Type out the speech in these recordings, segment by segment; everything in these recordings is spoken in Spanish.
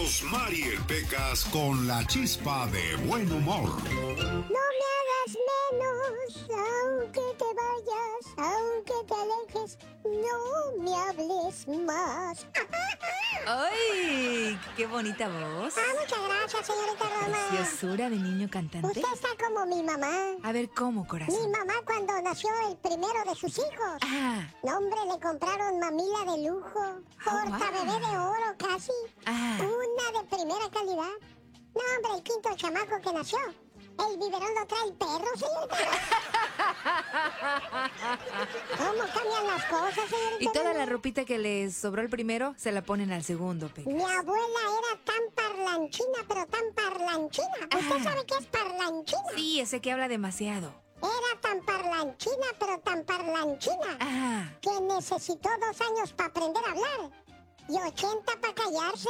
Rosmarie Pecas con la chispa de buen humor. No me hagas menos, aunque te vayas, aunque te alejes, no me hables más. ¡Ay! ¡Qué bonita voz! Muchas gracias, señorita Roma. Preciosura de niño cantante. Usted está como mi mamá. A ver, ¿cómo, corazón? Mi mamá cuando nació el primero de sus hijos. No, hombre, le compraron mamila de lujo, portabebé de oro casi, una de primera calidad. No, hombre, el quinto chamaco que nació, el biberón lo trae el perro, señorita. ¿Cómo cambian las cosas, señorita? Y toda la ropita que les sobró el primero, se la ponen al segundo, Pecas. Mi abuela era tan parlanchina, pero tan parlanchina. ¿Usted sabe qué es parlanchina? Sí, ese que habla demasiado. Era tan parlanchina, pero tan parlanchina, que necesitó 2 años para aprender a hablar y 80 para callarse.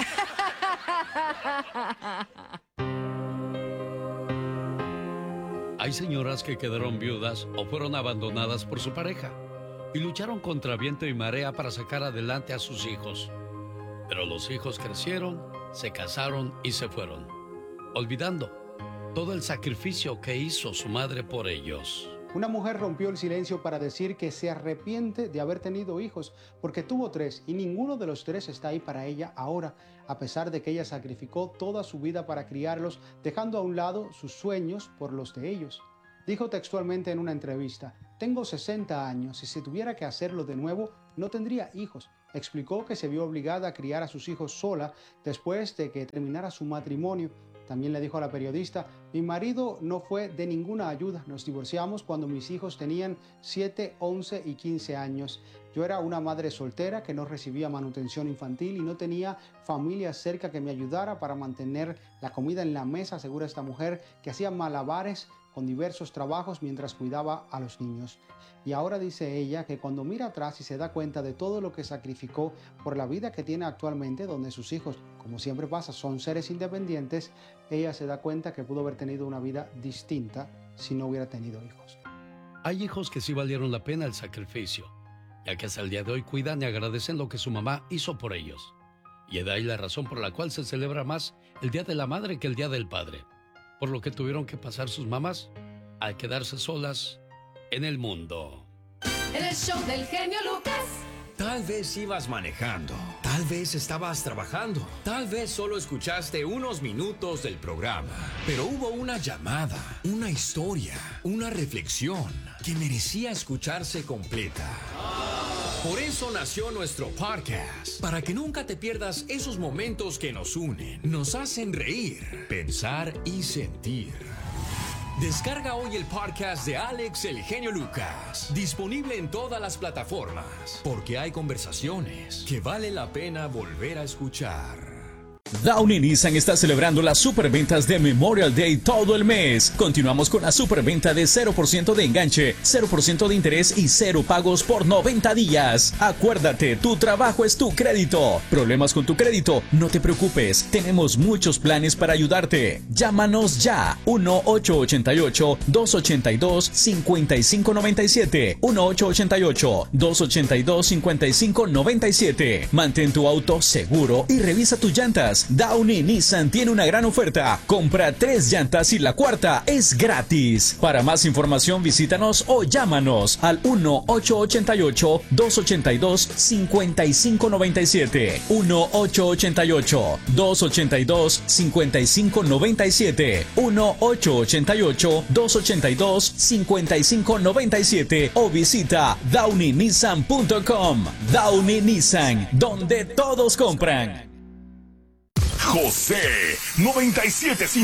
Hay señoras que quedaron viudas o fueron abandonadas por su pareja y lucharon contra viento y marea para sacar adelante a sus hijos. Pero los hijos crecieron, se casaron y se fueron, olvidando todo el sacrificio que hizo su madre por ellos. Una mujer rompió el silencio para decir que se arrepiente de haber tenido hijos, porque tuvo 3 y ninguno de los 3 está ahí para ella ahora, a pesar de que ella sacrificó toda su vida para criarlos, dejando a un lado sus sueños por los de ellos. Dijo textualmente en una entrevista: "Tengo 60 años y si tuviera que hacerlo de nuevo, no tendría hijos". Explicó que se vio obligada a criar a sus hijos sola después de que terminara su matrimonio. También le dijo a la periodista: "Mi marido no fue de ninguna ayuda. Nos divorciamos cuando mis hijos tenían 7, 11 y 15 años. Yo era una madre soltera que no recibía manutención infantil y no tenía familia cerca que me ayudara para mantener la comida en la mesa", asegura esta mujer, que hacía malabares con diversos trabajos mientras cuidaba a los niños. Y ahora dice ella que cuando mira atrás y se da cuenta de todo lo que sacrificó por la vida que tiene actualmente, donde sus hijos, como siempre pasa, son seres independientes, ella se da cuenta que pudo haber tenido una vida distinta si no hubiera tenido hijos. Hay hijos que sí valieron la pena el sacrificio, ya que hasta el día de hoy cuidan y agradecen lo que su mamá hizo por ellos. Y de ahí la razón por la cual se celebra más el Día de la Madre que el Día del Padre, por lo que tuvieron que pasar sus mamás al quedarse solas en el mundo. En el show del genio Lucas. Tal vez ibas manejando, tal vez estabas trabajando, tal vez solo escuchaste unos minutos del programa, pero hubo una llamada, una historia, una reflexión que merecía escucharse completa. Por eso nació nuestro podcast, para que nunca te pierdas esos momentos que nos unen, nos hacen reír, pensar y sentir. Descarga hoy el podcast de Alex El Genio Lucas, disponible en todas las plataformas, porque hay conversaciones que vale la pena volver a escuchar. Downy Nissan está celebrando las superventas de Memorial Day todo el mes. Continuamos con la superventa de 0% de enganche, 0% de interés y 0 pagos por 90 días. Acuérdate, tu trabajo es tu crédito. ¿Problemas con tu crédito? No te preocupes, tenemos muchos planes para ayudarte. Llámanos ya, 1-888-282-5597, 1-888-282-5597. Mantén tu auto seguro y revisa tus llantas. Downy Nissan tiene una gran oferta. Compra 3 llantas y la 4ª es gratis. Para más información visítanos o llámanos al 1-888-282-5597, 1-888-282-5597, 1-888-282-5597 o visita DownyNissan.com. Downy Nissan, donde todos compran. José 97.5